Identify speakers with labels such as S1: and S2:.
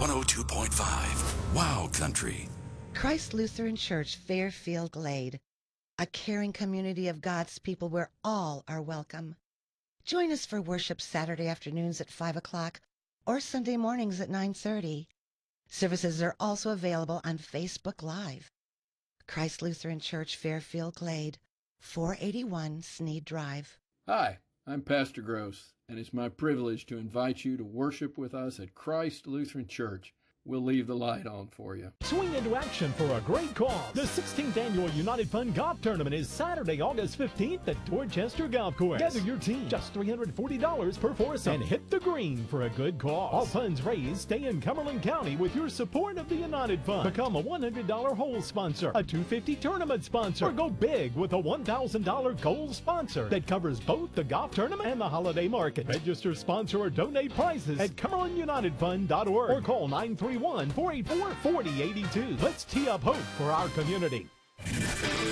S1: 102.5 Wow Country.
S2: Christ Lutheran Church, Fairfield Glade, a caring community of God's people where all are welcome. Join us for worship Saturday afternoons at 5 o'clock or Sunday mornings at 9:30. Services are also available on Facebook Live. Christ Lutheran Church, Fairfield Glade, 481 Sneed Drive.
S3: Hi, I'm Pastor Gross, and it's my privilege to invite you to worship with us at Christ Lutheran Church. We'll leave the light on for you.
S4: Swing into action for a great cause. The 16th Annual United Fund Golf Tournament is Saturday, August 15th at Dorchester Golf Course. Gather your team, just $340 per foursome, and hit the green for a good cause. All funds raised stay in Cumberland County with your support of the United Fund. Become a $100 hole sponsor, a $250 tournament sponsor, or go big with a $1,000 gold sponsor that covers both the golf tournament and the holiday market. Register, sponsor, or donate prizes at CumberlandUnitedFund.org or call 931-484-4082. Let's tee up hope for our community.